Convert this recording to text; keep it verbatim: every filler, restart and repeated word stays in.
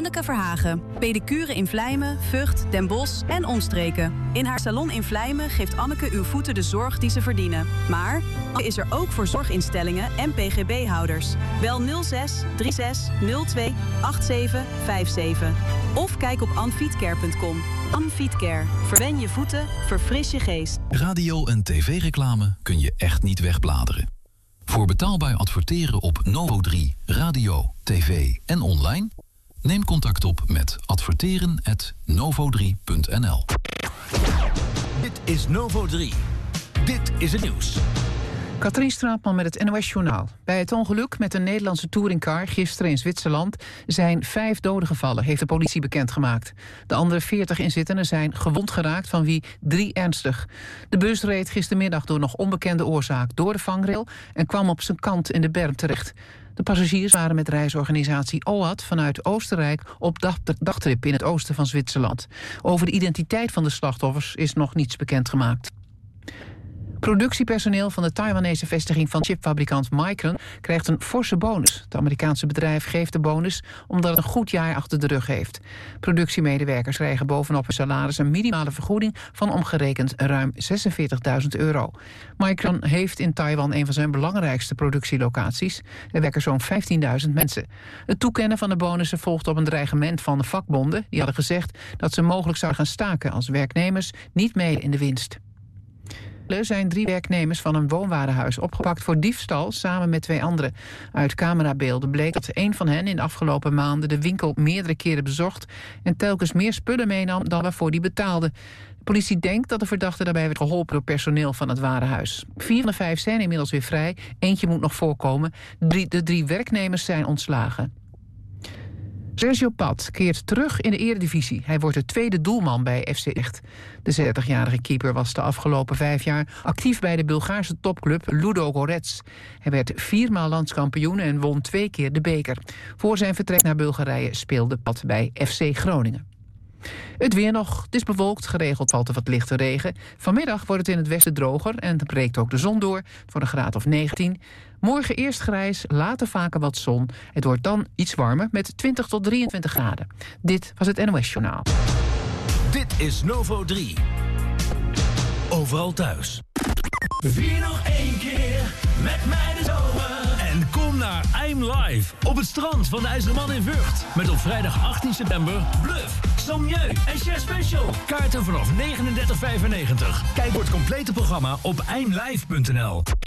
Anneke Verhagen. Pedicure in Vlijmen, Vught, Den Bosch en omstreken. In haar salon in Vlijmen geeft Anneke uw voeten de zorg die ze verdienen. Maar Anneke is er ook voor zorginstellingen en P G B-houders. Bel nul zes drie zes nul twee acht zeven vijf zeven. Of kijk op anfietcare punt com. Anfietcare. Verwen je voeten, verfris je geest. Radio- en tv-reclame kun je echt niet wegbladeren. Voor betaalbaar adverteren op Novo drie, radio, tv en online? Neem contact op met adverteren at novo drie punt n l. Dit is Novo drie. Dit is het nieuws. Katrien Straatman met het N O S-journaal. Bij het ongeluk met een Nederlandse touringcar gisteren in Zwitserland zijn vijf doden gevallen, heeft de politie bekendgemaakt. De andere veertig inzittenden zijn gewond geraakt, van wie drie ernstig. De bus reed gistermiddag door nog onbekende oorzaak door de vangrail en kwam op zijn kant in de berm terecht. De passagiers waren met reisorganisatie O A D vanuit Oostenrijk op dag- dagtrip in het oosten van Zwitserland. Over de identiteit van de slachtoffers is nog niets bekendgemaakt. Productiepersoneel van de Taiwanese vestiging van chipfabrikant Micron krijgt een forse bonus. Het Amerikaanse bedrijf geeft de bonus omdat het een goed jaar achter de rug heeft. Productiemedewerkers krijgen bovenop hun salaris een minimale vergoeding van omgerekend ruim zesenveertigduizend euro. Micron heeft in Taiwan een van zijn belangrijkste productielocaties. Er werken zo'n vijftienduizend mensen. Het toekennen van de bonussen volgt op een dreigement van de vakbonden. Die hadden gezegd dat ze mogelijk zouden gaan staken als werknemers niet mee in de winst. Er zijn drie werknemers van een woonwarenhuis opgepakt voor diefstal samen met twee anderen. Uit camerabeelden bleek dat een van hen in de afgelopen maanden de winkel meerdere keren bezocht en telkens meer spullen meenam dan waarvoor die betaalde. De politie denkt dat de verdachte daarbij werd geholpen door personeel van het warenhuis. Vier van de vijf zijn inmiddels weer vrij, eentje moet nog voorkomen. De drie werknemers zijn ontslagen. Sergio Pat keert terug in de eredivisie. Hij wordt de tweede doelman bij F C Echt. De zeventigjarige keeper was de afgelopen vijf jaar actief bij de Bulgaarse topclub Ludo Gorets. Hij werd viermaal landskampioen en won twee keer de beker. Voor zijn vertrek naar Bulgarije speelde Pat bij F C Groningen. Het weer nog. Het is bewolkt, geregeld valt er wat lichte regen. Vanmiddag wordt het in het westen droger en dan breekt ook de zon door voor een graad of negentien. Morgen eerst grijs, later vaker wat zon. Het wordt dan iets warmer met twintig tot drieëntwintig graden. Dit was het N O S-journaal. Dit is Novo drie. Overal thuis. Vier nog één keer met mij de zomer. En kom naar I'm Live op het strand van de IJzerman in Vught. Met op vrijdag achttien september Bluff, Sommieu en Chef Special. Kaarten vanaf negenendertig vijfennegentig. Kijk voor het complete programma op I'm live punt n l.